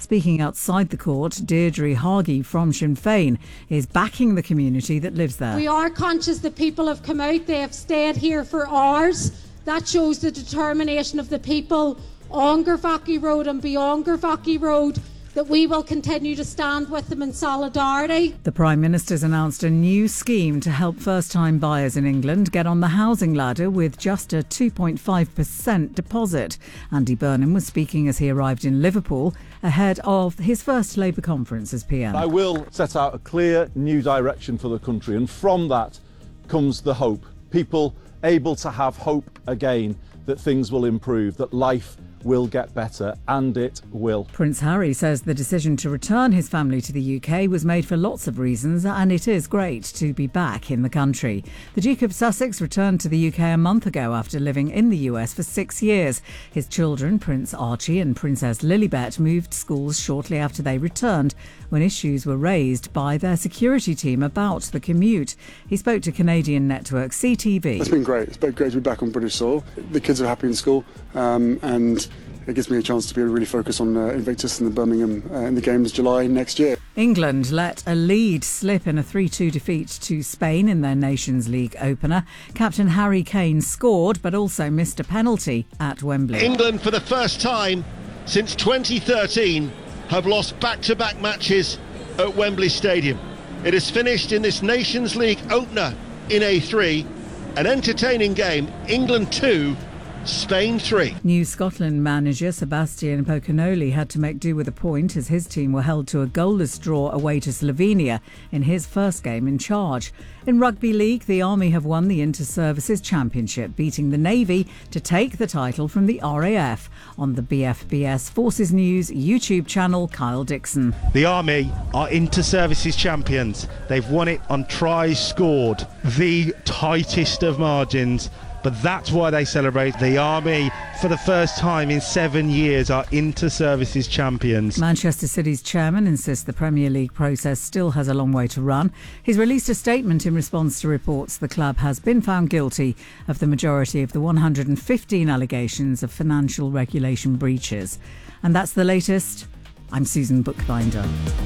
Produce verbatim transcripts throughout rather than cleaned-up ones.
Speaking outside the court, Deirdre Hargey from Sinn Féin is backing the community that lives there. We are conscious that people have come out, they have stayed here for hours. That shows the determination of the people on Gervaki Road and beyond Gervaki Road, that we will continue to stand with them in solidarity. The Prime Minister's announced a new scheme to help first-time buyers in England get on the housing ladder with just a two point five percent deposit. Andy Burnham was speaking as he arrived in Liverpool ahead of his first Labour conference as P M. I will set out a clear new direction for the country, and from that comes the hope. People able to have hope again that things will improve, that life will get better, and it will. Prince Harry says the decision to return his family to the U K was made for lots of reasons, and it is great to be back in the country. The Duke of Sussex returned to the U K a month ago after living in the U S for six years. His children, Prince Archie and Princess Lilibet, moved schools shortly after they returned when issues were raised by their security team about the commute. He spoke to Canadian network C T V. It's been great. It's been great to be back on British soil. The kids are happy in school, um, and it gives me a chance to be really focused on uh, Invictus and the Birmingham uh, in the games July next year. England let a lead slip in a three two defeat to Spain in their Nations League opener. Captain Harry Kane scored but also missed a penalty at Wembley. England, for the first time since twenty thirteen, have lost back-to-back matches at Wembley Stadium. It has finished in this Nations League opener in A three. An entertaining game. England two, Spain three. New Scotland manager Sebastian Pocanoli had to make do with a point as his team were held to a goalless draw away to Slovenia in his first game in charge. In Rugby League, the Army have won the Inter-Services Championship, beating the Navy to take the title from the R A F. On the B F B S Forces News YouTube channel, Kyle Dixon. The Army are Inter-Services champions. They've won it on tries scored, the tightest of margins. But that's why they celebrate. The Army, for the first time in seven years, are Inter-Services champions. Manchester City's chairman insists the Premier League process still has a long way to run. He's released a statement in response to reports the club has been found guilty of the majority of the one hundred fifteen allegations of financial regulation breaches. And that's the latest. I'm Susan Bookbinder.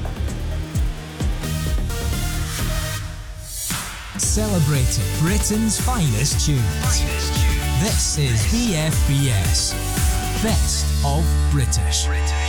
Celebrating Britain's finest tunes. Finest tunes. This is B F B S, Best of British. British.